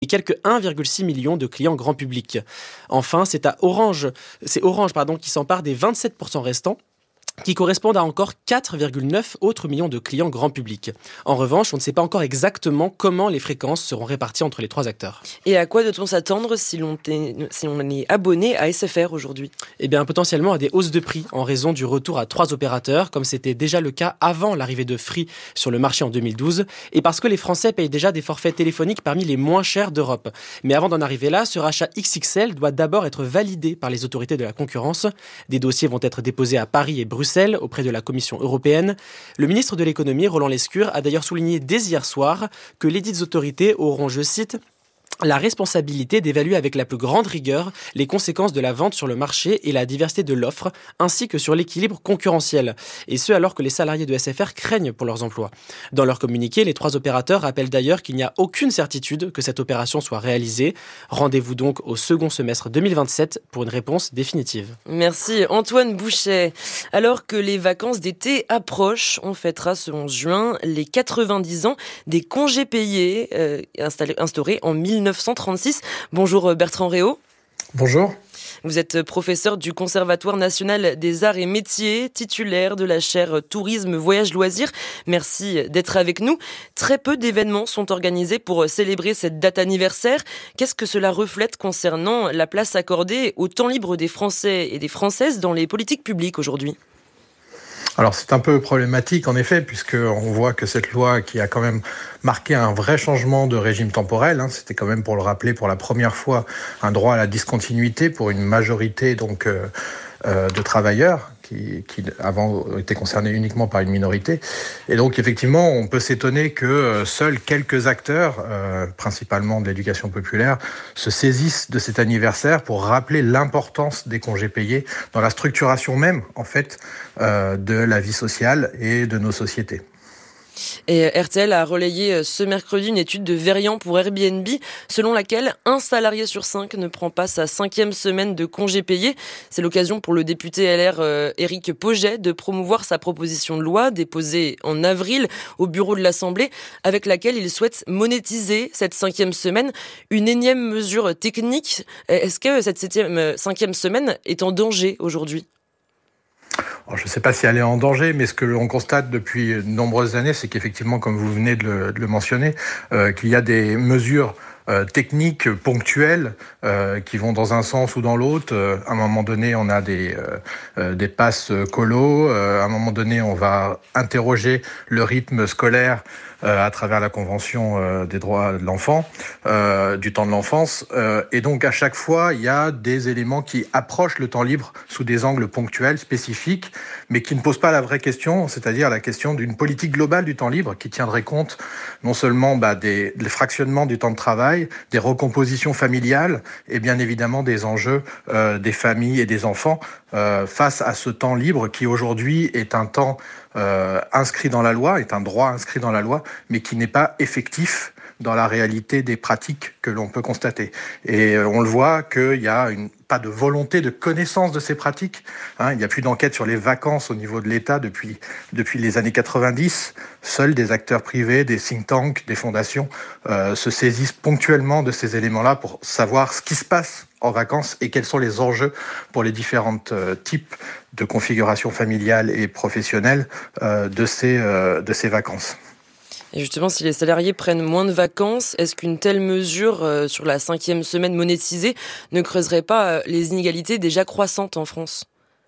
quelques 1,6 million de clients grand public. Enfin, c'est Orange qui s'empare des 27% restants, qui correspondent à encore 4,9 autres millions de clients grand public. En revanche, on ne sait pas encore exactement comment les fréquences seront réparties entre les trois acteurs. Et à quoi doit-on s'attendre si l'on est abonné à SFR aujourd'hui ? Eh bien, potentiellement à des hausses de prix en raison du retour à 3 opérateurs, comme c'était déjà le cas avant l'arrivée de Free sur le marché en 2012, et parce que les Français payent déjà des forfaits téléphoniques parmi les moins chers d'Europe. Mais avant d'en arriver là, ce rachat XXL doit d'abord être validé par les autorités de la concurrence. Des dossiers vont être déposés à Paris et Bruxelles auprès de la Commission européenne. Le ministre de l'économie, Roland Lescure, a d'ailleurs souligné dès hier soir que les dites autorités auront, je cite, la responsabilité d'évaluer avec la plus grande rigueur les conséquences de la vente sur le marché et la diversité de l'offre, ainsi que sur l'équilibre concurrentiel. Et ce, alors que les salariés de SFR craignent pour leurs emplois. Dans leur communiqué, les trois opérateurs rappellent d'ailleurs qu'il n'y a aucune certitude que cette opération soit réalisée. Rendez-vous donc au second semestre 2027 pour une réponse définitive. Merci Antoine Bouchet. Alors que les vacances d'été approchent, on fêtera ce 11 juin les 90 ans des congés payés instaurés en 1936. Bonjour Bertrand Réau. Bonjour. Vous êtes professeur du Conservatoire national des arts et métiers, titulaire de la chaire Tourisme, Voyage, Loisirs. Merci d'être avec nous. Très peu d'événements sont organisés pour célébrer cette date anniversaire. Qu'est-ce que cela reflète concernant la place accordée au temps libre des Français et des Françaises dans les politiques publiques aujourd'hui ? Alors c'est un peu problématique en effet, puisqu'on voit que cette loi qui a quand même marqué un vrai changement de régime temporel, c'était quand même, pour le rappeler, pour la première fois un droit à la discontinuité pour une majorité de travailleurs qui avant étaient concernés uniquement par une minorité. Et donc effectivement, on peut s'étonner que seuls quelques acteurs, principalement de l'éducation populaire, se saisissent de cet anniversaire pour rappeler l'importance des congés payés dans la structuration même, en fait, de la vie sociale et de nos sociétés. Et RTL a relayé ce mercredi une étude de Verian pour Airbnb, selon laquelle un salarié sur 5 ne prend pas sa 5e semaine de congé payé. C'est l'occasion pour le député LR Éric Pauget de promouvoir sa proposition de loi déposée en avril au bureau de l'Assemblée, avec laquelle il souhaite monétiser cette 5e semaine. Une énième mesure technique. Est-ce que cette 5e semaine est en danger aujourd'hui ? Alors, je ne sais pas si elle est en danger, mais ce que l'on constate depuis de nombreuses années, c'est qu'effectivement, comme vous venez de le mentionner, qu'il y a des mesures techniques ponctuelles qui vont dans un sens ou dans l'autre. À un moment donné, on a des passes colo. À un moment donné, on va interroger le rythme scolaire à travers la Convention des droits de l'enfant, du temps de l'enfance. Et donc, à chaque fois, il y a des éléments qui approchent le temps libre sous des angles ponctuels, spécifiques, mais qui ne posent pas la vraie question, c'est-à-dire la question d'une politique globale du temps libre qui tiendrait compte non seulement des fractionnements du temps de travail, des recompositions familiales et bien évidemment des enjeux des familles et des enfants face à ce temps libre qui aujourd'hui est un temps inscrit dans la loi, est un droit inscrit dans la loi, mais qui n'est pas effectif dans la réalité des pratiques que l'on peut constater. Et on le voit qu'il y a pas de volonté de connaissance de ces pratiques. Il n'y a plus d'enquête sur les vacances au niveau de l'État depuis les années 90. Seuls des acteurs privés, des think tanks, des fondations se saisissent ponctuellement de ces éléments-là pour savoir ce qui se passe en vacances et quels sont les enjeux pour les différents types de configurations familiales et professionnelles de ces vacances. Et justement, si les salariés prennent moins de vacances, est-ce qu'une telle mesure sur la 5e semaine monétisée ne creuserait pas les inégalités déjà croissantes en France ?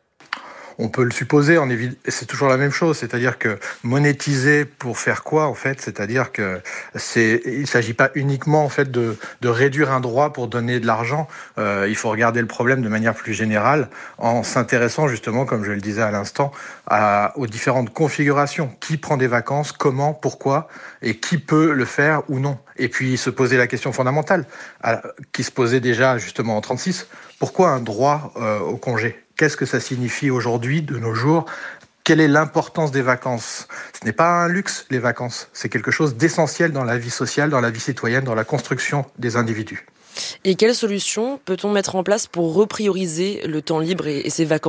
On peut le supposer, c'est toujours la même chose, c'est-à-dire que monétiser pour faire quoi en fait ? C'est-à-dire que il s'agit pas uniquement en fait de réduire un droit pour donner de l'argent. Il faut regarder le problème de manière plus générale en s'intéressant justement, comme je le disais à l'instant, aux différentes configurations. Qui prend des vacances, comment, pourquoi, et qui peut le faire ou non. Et puis se poser la question fondamentale qui se posait déjà justement en 36. Pourquoi un droit au congé ? Qu'est-ce que ça signifie aujourd'hui, de nos jours ? Quelle est l'importance des vacances ? Ce n'est pas un luxe, les vacances. C'est quelque chose d'essentiel dans la vie sociale, dans la vie citoyenne, dans la construction des individus. Et quelles solutions peut-on mettre en place pour reprioriser le temps libre et ses vacances ?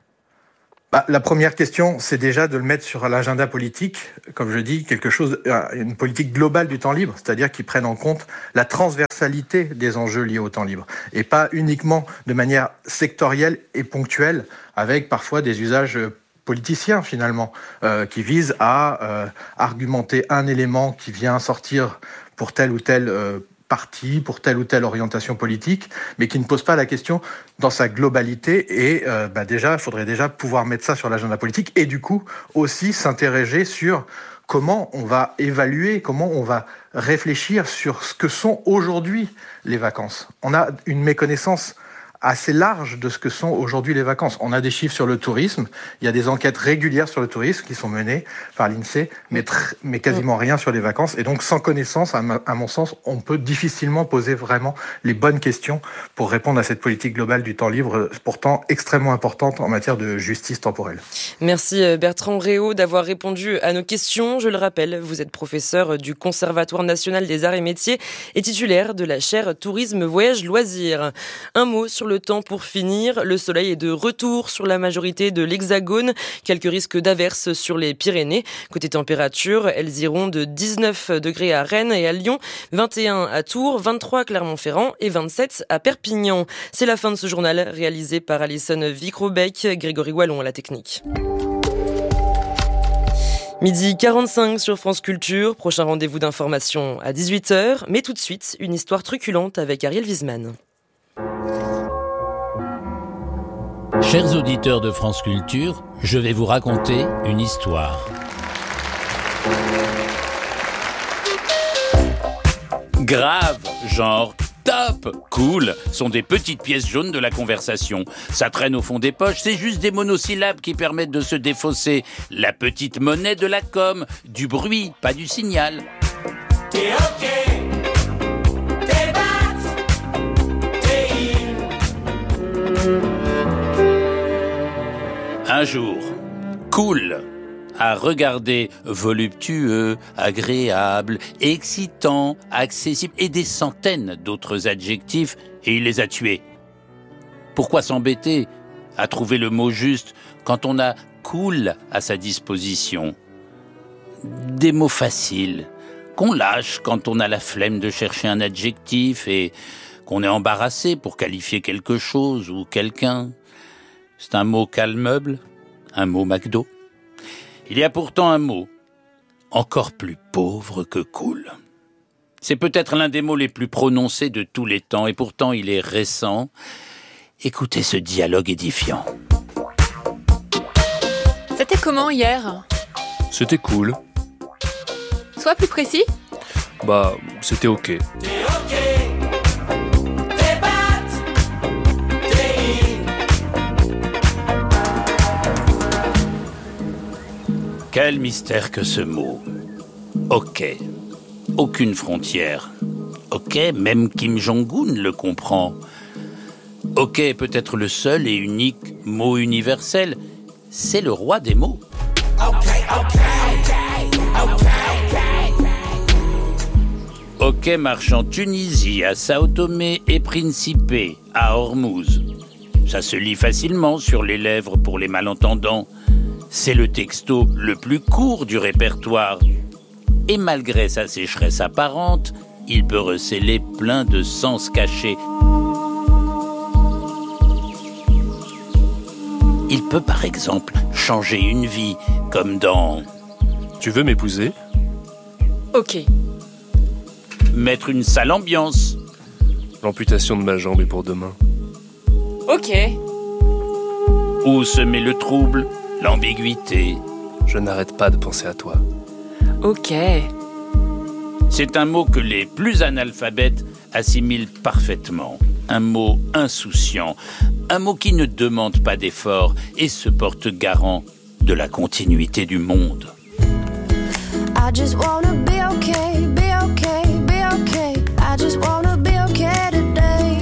La première question, c'est déjà de le mettre sur l'agenda politique, comme je dis, une politique globale du temps libre, c'est-à-dire qui prenne en compte la transversalité transversalité des enjeux liés au temps libre et pas uniquement de manière sectorielle et ponctuelle avec parfois des usages politiciens finalement qui visent à argumenter un élément qui vient sortir pour tel ou tel parti, pour telle ou telle orientation politique, mais qui ne pose pas la question dans sa globalité. Et déjà, il faudrait déjà pouvoir mettre ça sur l'agenda politique et du coup aussi s'interroger sur comment on va évaluer, comment on va réfléchir sur ce que sont aujourd'hui les vacances. On a une méconnaissance assez large de ce que sont aujourd'hui les vacances. On a des chiffres sur le tourisme, il y a des enquêtes régulières sur le tourisme qui sont menées par l'INSEE, mais quasiment rien sur les vacances. Et donc, sans connaissance, à mon sens, on peut difficilement poser vraiment les bonnes questions pour répondre à cette politique globale du temps libre, pourtant extrêmement importante en matière de justice temporelle. Merci Bertrand Réau d'avoir répondu à nos questions. Je le rappelle, vous êtes professeur du Conservatoire national des arts et métiers et titulaire de la chaire Tourisme, Voyage, Loisirs. Un mot sur le temps pour finir. Le soleil est de retour sur la majorité de l'Hexagone. Quelques risques d'averses sur les Pyrénées. Côté température, elles iront de 19 degrés à Rennes et à Lyon, 21 à Tours, 23 à Clermont-Ferrand et 27 à Perpignan. C'est la fin de ce journal réalisé par Alison Vicrobec, Grégory Wallon à la technique. 12h45 sur France Culture. Prochain rendez-vous d'information à 18h. Mais tout de suite, une histoire truculente avec Ariel Wiesman. Chers auditeurs de France Culture, je vais vous raconter une histoire. Grave, genre top, cool, sont des petites pièces jaunes de la conversation. Ça traîne au fond des poches, c'est juste des monosyllabes qui permettent de se défausser. La petite monnaie de la com, du bruit, pas du signal. T'es ok. Un jour, cool, à regarder, voluptueux, agréable, excitant, accessible et des centaines d'autres adjectifs, et il les a tués. Pourquoi s'embêter à trouver le mot juste quand on a cool à sa disposition? Des mots faciles, qu'on lâche quand on a la flemme de chercher un adjectif et qu'on est embarrassé pour qualifier quelque chose ou quelqu'un. C'est un mot calmeuble, un mot McDo. Il y a pourtant un mot encore plus pauvre que cool. C'est peut-être l'un des mots les plus prononcés de tous les temps et pourtant il est récent. Écoutez ce dialogue édifiant. C'était comment hier ? C'était cool. Sois plus précis ? C'était ok. Quel mystère que ce mot. Ok. Aucune frontière. Ok, même Kim Jong-un le comprend. Ok est peut-être le seul et unique mot universel. C'est le roi des mots. Ok marche en Tunisie, à Sao Tomé et Principe, à Hormuz. Ça se lit facilement sur les lèvres pour les malentendants. C'est le texto le plus court du répertoire. Et malgré sa sécheresse apparente, il peut recéler plein de sens cachés. Il peut par exemple changer une vie, comme dans « Tu veux m'épouser ?» Ok. Mettre une sale ambiance. L'amputation de ma jambe est pour demain. Ok. Ou semer le trouble, l'ambiguïté. Je n'arrête pas de penser à toi. Ok. C'est un mot que les plus analphabètes assimilent parfaitement. Un mot insouciant. Un mot qui ne demande pas d'effort et se porte garant de la continuité du monde. I just wanna be okay, be okay, be okay. I just wanna be okay today.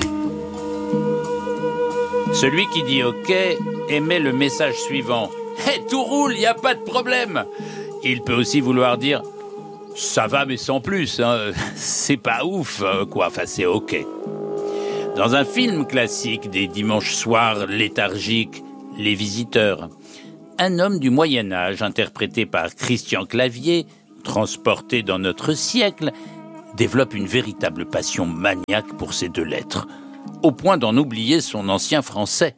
Celui qui dit OK émet le message suivant. Hey, tout roule, y a pas de problème. Il peut aussi vouloir dire ça va mais sans plus, hein. C'est pas ouf, quoi, enfin c'est OK. Dans un film classique des dimanches soirs léthargiques, Les Visiteurs, un homme du Moyen-Âge interprété par Christian Clavier, transporté dans notre siècle, développe une véritable passion maniaque pour ces 2 lettres, au point d'en oublier son ancien français.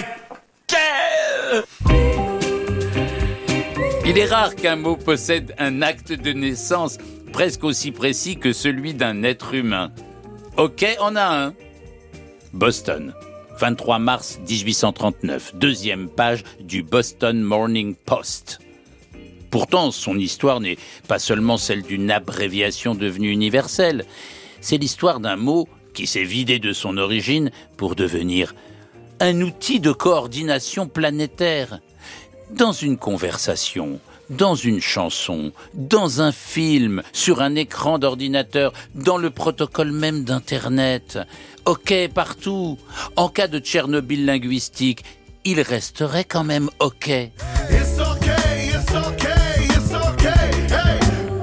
Il est rare qu'un mot possède un acte de naissance presque aussi précis que celui d'un être humain. OK en a un. Boston, 23 mars 1839, 2e page du Boston Morning Post. Pourtant, son histoire n'est pas seulement celle d'une abréviation devenue universelle. C'est l'histoire d'un mot qui s'est vidé de son origine pour devenir un outil de coordination planétaire. Dans une conversation, dans une chanson, dans un film, sur un écran d'ordinateur, dans le protocole même d'Internet. OK partout. En cas de Tchernobyl linguistique, il resterait quand même OK. It's okay, it's okay, it's okay, hey.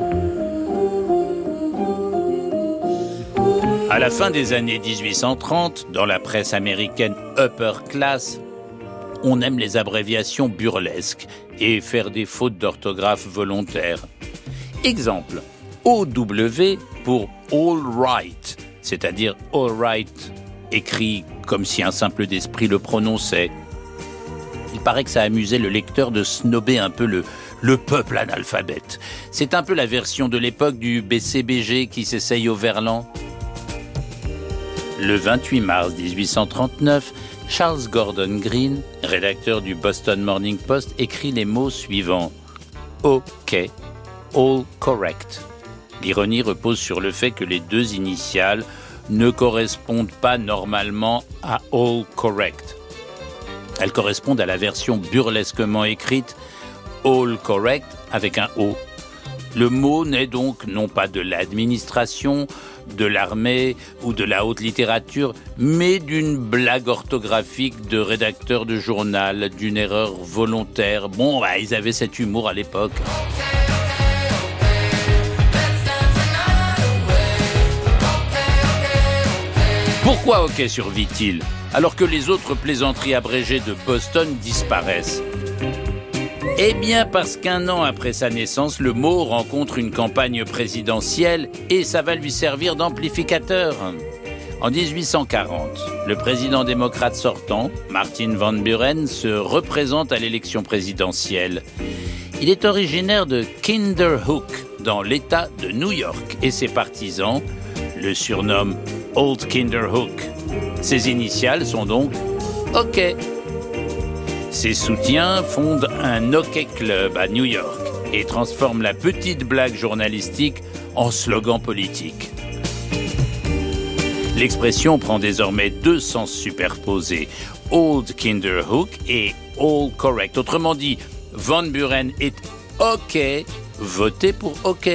À la fin des années 1830, dans la presse américaine upper class, on aime les abréviations burlesques et faire des fautes d'orthographe volontaires. Exemple, OW pour All Right, c'est-à-dire All Right, écrit comme si un simple d'esprit le prononçait. Il paraît que ça amusait le lecteur de snober un peu le peuple analphabète. C'est un peu la version de l'époque du BCBG qui s'essaye au verlan. Le 28 mars 1839, Charles Gordon Green, rédacteur du Boston Morning Post, écrit les mots suivants. OK, all correct. L'ironie repose sur le fait que les 2 initiales ne correspondent pas normalement à all correct. Elles correspondent à la version burlesquement écrite all correct avec un O. Le mot n'est donc non pas de l'administration, de l'armée ou de la haute littérature, mais d'une blague orthographique de rédacteur de journal, d'une erreur volontaire. Bon, ils avaient cet humour à l'époque. Pourquoi OK survit-il, alors que les autres plaisanteries abrégées de Boston disparaissent ? Eh bien parce qu'1 an après sa naissance, le mot rencontre une campagne présidentielle et ça va lui servir d'amplificateur. En 1840, le président démocrate sortant, Martin Van Buren, se représente à l'élection présidentielle. Il est originaire de Kinderhook, dans l'État de New York, et ses partisans le surnomment Old Kinderhook. Ses initiales sont donc OK. Ses soutiens fondent un Hockey Club à New York et transforment la petite blague journalistique en slogan politique. L'expression prend désormais 2 sens superposés, Old Kinderhook et All Correct. Autrement dit, Van Buren est OK, votez pour OK.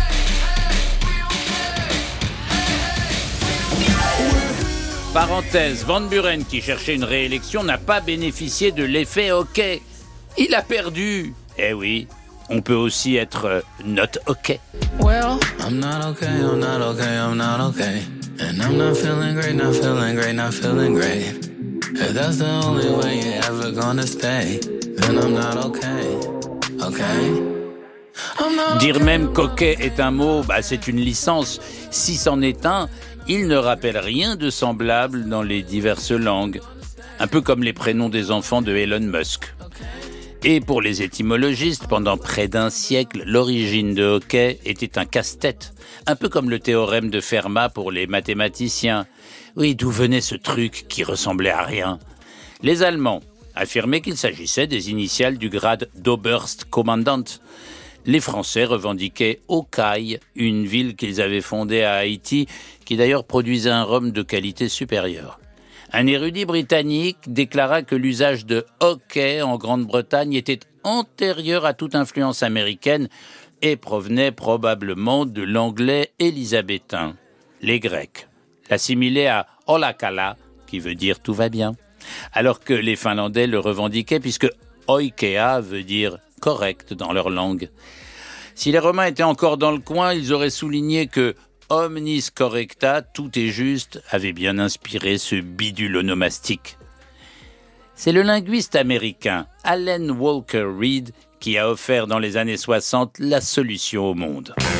Parenthèse, Van Buren, qui cherchait une réélection, n'a pas bénéficié de l'effet OK. Il a perdu. Eh oui, on peut aussi être not OK. Well, I'm not okay, I'm not okay, I'm not okay. And I'm not feeling great, not feeling great, not feeling great. If that's the only way you're ever gonna stay, then I'm not okay, okay? Dire même coquet est un mot, c'est une licence. Si c'en est un, il ne rappelle rien de semblable dans les diverses langues. Un peu comme les prénoms des enfants de Elon Musk. Et pour les étymologistes, pendant près d'1 siècle, l'origine de hockey était un casse-tête. Un peu comme le théorème de Fermat pour les mathématiciens. Oui, d'où venait ce truc qui ressemblait à rien? Les Allemands affirmaient qu'il s'agissait des initiales du grade d'Oberstkommandant. Les Français revendiquaient Hawkeye, une ville qu'ils avaient fondée à Haïti, qui d'ailleurs produisait un rhum de qualité supérieure. Un érudit britannique déclara que l'usage de hockey en Grande-Bretagne était antérieur à toute influence américaine et provenait probablement de l'anglais élisabétain. Les Grecs l'assimilaient à olakala, qui veut dire tout va bien, alors que les Finlandais le revendiquaient puisque oikea veut dire correct dans leur langue. Si les Romains étaient encore dans le coin, ils auraient souligné que omnis correcta, tout est juste, avait bien inspiré ce bidule onomastique. C'est le linguiste américain Allen Walker Reed qui a offert dans les années 60 la solution au monde.